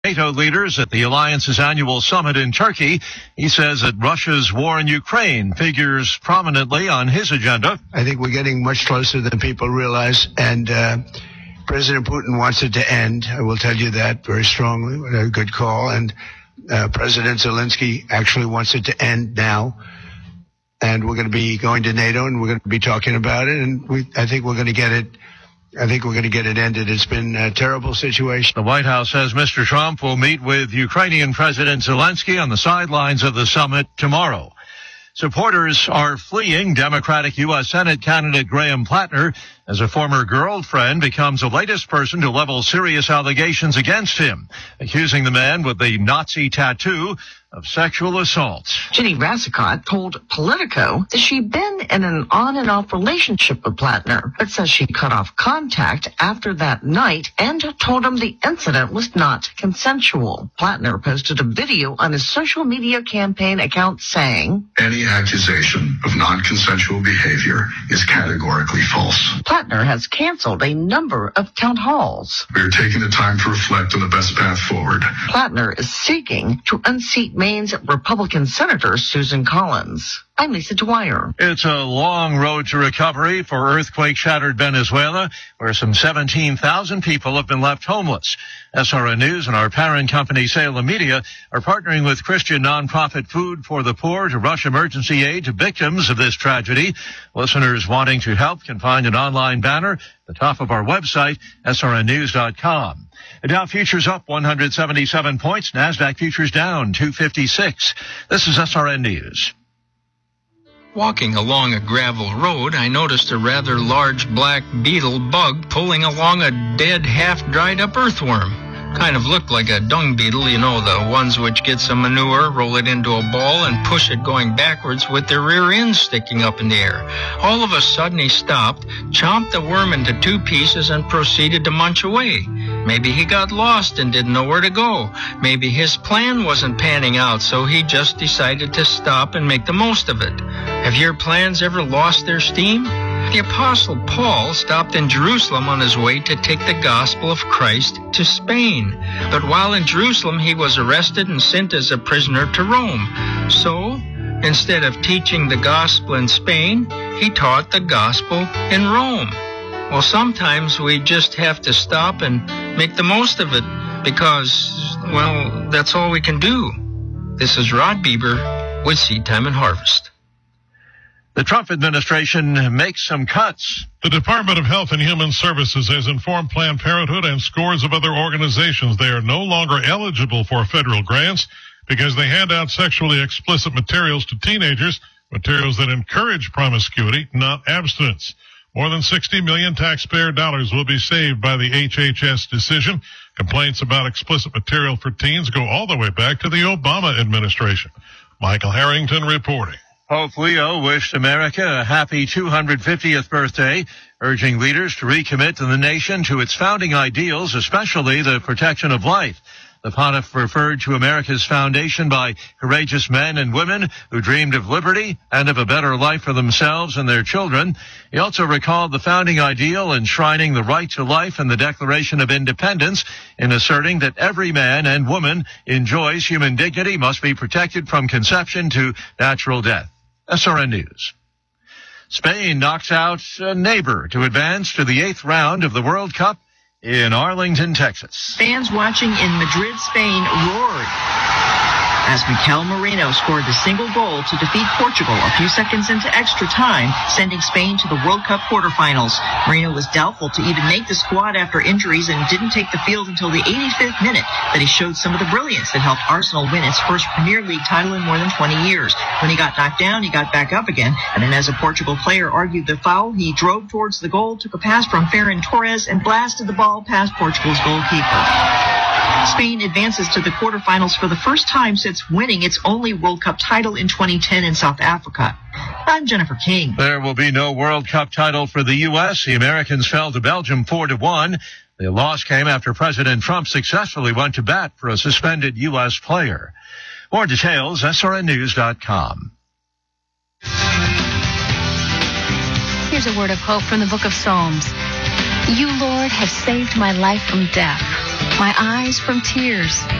NATO leaders at the alliance's annual summit in Turkey. He says that Russia's war in Ukraine figures prominently on his agenda. I think we're getting much closer than people realize, and President Putin wants it to end. I will tell you that very strongly. A good call. And President Zelensky actually wants it to end now. And we're going to be going to NATO, and we're going to be talking about it. And I think we're going to get it. I think we're going to get it ended. It's been a terrible situation. The White House says Mr. Trump will meet with Ukrainian President Zelensky on the sidelines of the summit tomorrow. Supporters are fleeing Democratic U.S. Senate candidate Graham Plattner as a former girlfriend becomes the latest person to level serious allegations against him, accusing the man with the Nazi tattoo of sexual assault. Ginny Rassicot told Politico that she'd been in an on-and-off relationship with Plattner, but says she cut off contact after that night and told him the incident was not consensual. Plattner posted a video on his social media campaign account saying, "Any accusation of non-consensual behavior is categorically false." Plattner has canceled a number of town halls. We are taking the time to reflect on the best path forward. Plattner is seeking to unseat Maine's Republican Senator Susan Collins. I'm Lisa Dwyer. It's a long road to recovery for earthquake-shattered Venezuela, where some 17,000 people have been left homeless. SRN News and our parent company, Salem Media, are partnering with Christian nonprofit Food for the Poor to rush emergency aid to victims of this tragedy. Listeners wanting to help can find an online banner at the top of our website, srnnews.com. The Dow futures up 177 points. NASDAQ futures down 256. This is SRN News. Walking along a gravel road, I noticed a rather large black beetle bug pulling along a dead, half-dried-up earthworm. Kind of looked like a dung beetle, you know, the ones which get some manure, roll it into a ball, and push it going backwards with their rear ends sticking up in the air. All of a sudden he stopped, chomped the worm into two pieces, and proceeded to munch away. Maybe he got lost and didn't know where to go. Maybe his plan wasn't panning out, so he just decided to stop and make the most of it. Have your plans ever lost their steam? The Apostle Paul stopped in Jerusalem on his way to take the gospel of Christ to Spain. But while in Jerusalem, he was arrested and sent as a prisoner to Rome. So, instead of teaching the gospel in Spain, he taught the gospel in Rome. Well, sometimes we just have to stop and make the most of it because, well, that's all we can do. This is Rod Bieber with Seed Time and Harvest. The Trump administration makes some cuts. The Department of Health and Human Services has informed Planned Parenthood and scores of other organizations they are no longer eligible for federal grants because they hand out sexually explicit materials to teenagers, materials that encourage promiscuity, not abstinence. More than $60 million taxpayer dollars will be saved by the HHS decision. Complaints about explicit material for teens go all the way back to the Obama administration. Michael Harrington reporting. Pope Leo wished America a happy 250th birthday, urging leaders to recommit the nation to its founding ideals, especially the protection of life. The pontiff referred to America's foundation by courageous men and women who dreamed of liberty and of a better life for themselves and their children. He also recalled the founding ideal enshrining the right to life in the Declaration of Independence, in asserting that every man and woman enjoys human dignity, must be protected from conception to natural death. SRN News. Spain knocks out a neighbor to advance to the 8th round of the World Cup in Arlington, Texas. Fans watching in Madrid, Spain roared as Mikel Merino scored the single goal to defeat Portugal a few seconds into extra time, sending Spain to the World Cup quarterfinals. Merino was doubtful to even make the squad after injuries and didn't take the field until the 85th minute, but he showed some of the brilliance that helped Arsenal win its first Premier League title in more than 20 years. When he got knocked down, he got back up again, and then as a Portugal player argued the foul, he drove towards the goal, took a pass from Ferran Torres, and blasted the ball past Portugal's goalkeeper. Spain advances to the quarterfinals for the first time since winning its only World Cup title in 2010 in South Africa. I'm Jennifer King. There will be no World Cup title for the U.S. The Americans fell to Belgium 4-1. The loss came after President Trump successfully went to bat for a suspended U.S. player. More details, srnnews.com. Here's a word of hope from the book of Psalms. You, Lord, have saved my life from death. my eyes from tears.